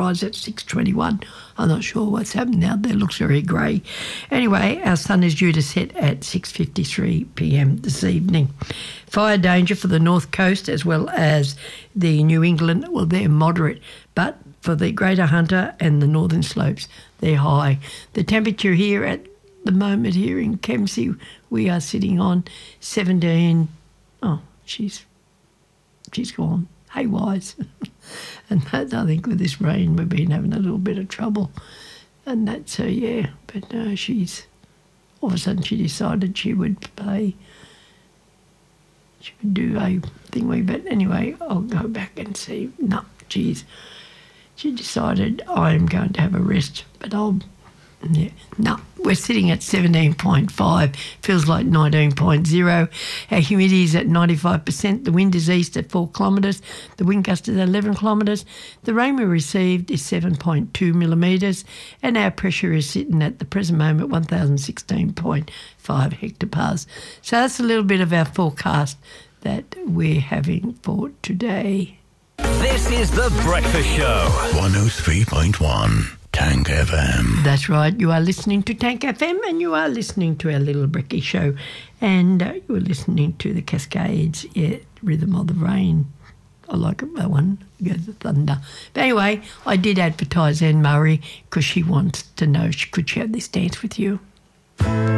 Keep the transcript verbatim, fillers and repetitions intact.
sunrise at six twenty-one. I'm not sure what's happening out there. It looks very grey. Anyway, our sun is due to set at six fifty-three p m this evening. Fire danger for the north coast as well as the New England, well, they're moderate, but for the Greater Hunter and the northern slopes, they're high. The temperature here at the moment here in Kempsey, we are sitting on seventeen. Oh, she's she's gone haywise. And that, I think with this rain, we've been having a little bit of trouble. And that's her, yeah. But no, she's, all of a sudden she decided she would play, she would do a thingy. But anyway, I'll go back and see. No, geez. She decided I'm going to have a rest, but I'll, yeah, no. We're sitting at seventeen point five, feels like nineteen point zero. Our humidity is at ninety-five percent. The wind is east at four kilometres. The wind gust is eleven kilometres. The rain we received is seven point two millimetres. And our pressure is sitting at the present moment one thousand sixteen point five hectopascals. So that's a little bit of our forecast that we're having for today. This is The Breakfast Show. one oh three point one. Tank F M. That's right. You are listening to Tank F M and you are listening to our Little Brecky Show. And uh, you are listening to the Cascades, yeah, Rhythm of the Rain. I like that one. It goes the thunder. But anyway, I did advertise Anne Murray because she wants to know, could she have this dance with you?